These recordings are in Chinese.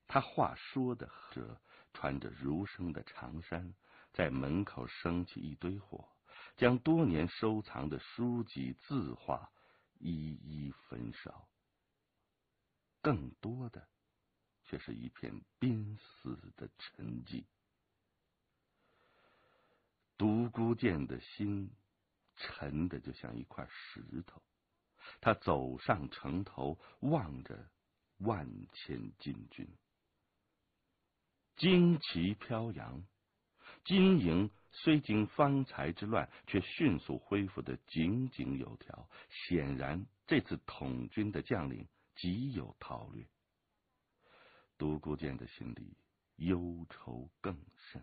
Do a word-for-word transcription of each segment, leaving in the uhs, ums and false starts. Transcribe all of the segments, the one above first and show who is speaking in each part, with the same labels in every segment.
Speaker 1: 他话说的着，穿着儒生的长衫，在门口升起一堆火，将多年收藏的书籍字画一一焚烧。更多的却是一片濒死的沉寂。独孤剑的心沉的就像一块石头，他走上城头，望着万千金军，旌旗飘扬，金营虽经方才之乱，却迅速恢复得井井有条，显然这次统军的将领极有韬略。独孤剑的心里忧愁更甚。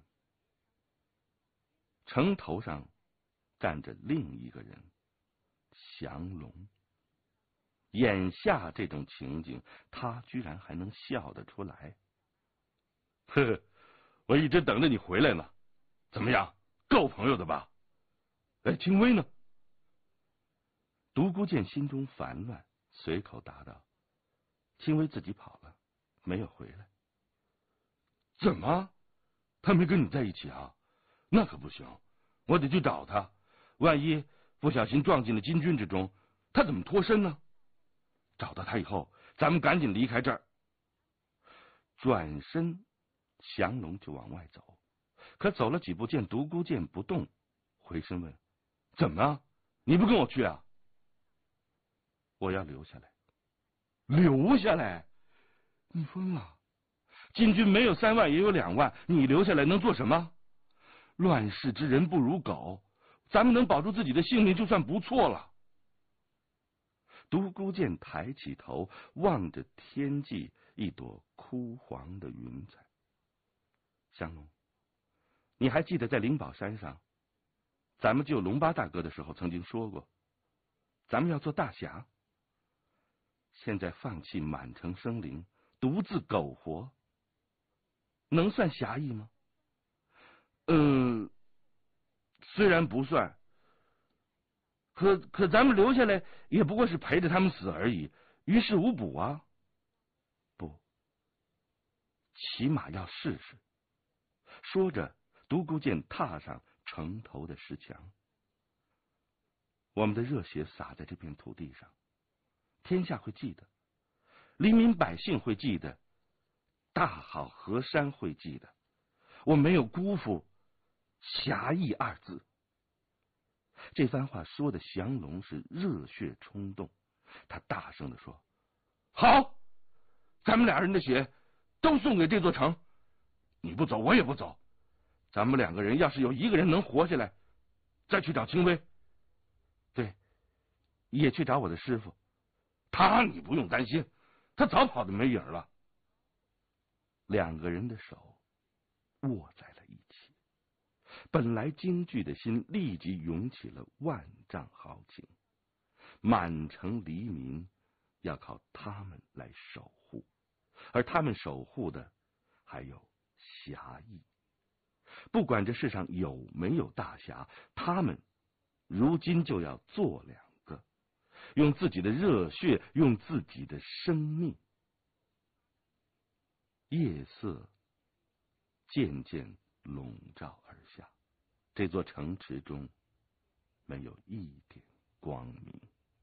Speaker 1: 城头上站着另一个人，降龙。眼下这种情景，他居然还能笑得出来。
Speaker 2: 呵呵，我一直等着你回来呢。怎么样，够朋友的吧？哎，清微呢？
Speaker 1: 独孤剑心中烦乱，随口答道：“清微自己跑了，没有回来。”
Speaker 2: 怎么？他没跟你在一起啊？那可不行，我得去找他。万一不小心撞进了金军之中，他怎么脱身呢？找到他以后，咱们赶紧离开这儿。
Speaker 1: 转身，降龙就往外走，可走了几步，见独孤剑不动，回身问：“
Speaker 2: 怎么？你不跟我去啊？”“
Speaker 1: 我要留下来。”“
Speaker 2: 留下来？你疯了！金军没有三万也有两万，你留下来能做什么？乱世之人不如狗，咱们能保住自己的性命就算不错了。”
Speaker 1: 独孤剑抬起头，望着天际一朵枯黄的云彩。降龙，你还记得在灵宝山上，咱们救龙八大哥的时候曾经说过，咱们要做大侠。现在放弃满城生灵，独自苟活，能算侠义吗？
Speaker 2: 嗯，虽然不算，可可咱们留下来也不过是陪着他们死而已，于事无补啊。
Speaker 1: 不，起码要试试。说着，独孤剑踏上城头的石墙。我们的热血洒在这片土地上，天下会记得，黎民百姓会记得，大好河山会记得，我没有辜负侠义二字。这番话说的降龙是热血冲动，他大声地说：“
Speaker 2: 好，咱们俩人的血都送给这座城，你不走我也不走。咱们两个人要是有一个人能活下来，再去找清微。
Speaker 1: 对，也去找我的师傅。
Speaker 2: 他你不用担心，他早跑得没影了。”
Speaker 1: 两个人的手握在了一起，本来惊惧的心立即涌起了万丈豪情。满城黎民要靠他们来守护，而他们守护的还有侠义。不管这世上有没有大侠，他们如今就要做两个，用自己的热血，用自己的生命。夜色渐渐笼罩而下，这座城池中没有一点光明。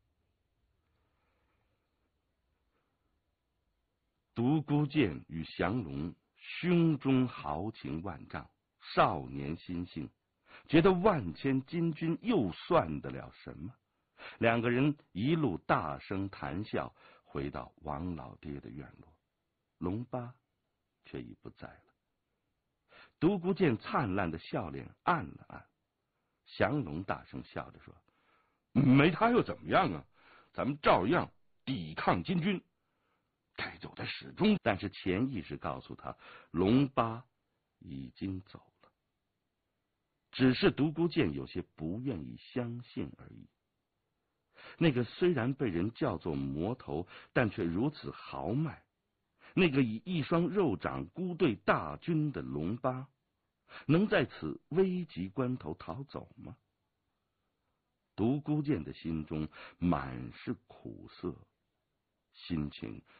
Speaker 1: 独孤剑与降龙胸中豪情万丈，少年心性，觉得万千金军又算得了什么？两个人一路大声谈笑，回到王老爹的院落。龙八却已不在了。独孤剑灿烂的笑脸暗了暗，降龙大声笑着说：“
Speaker 2: 没他又怎么样啊？咱们照样抵抗金军。该走的始终……”
Speaker 1: 但是潜意识告诉他，龙八已经走了，只是独孤剑有些不愿意相信而已。那个虽然被人叫做魔头，但却如此豪迈，那个以一双肉掌孤对大军的龙八，能在此危急关头逃走吗？独孤剑的心中满是苦涩，心情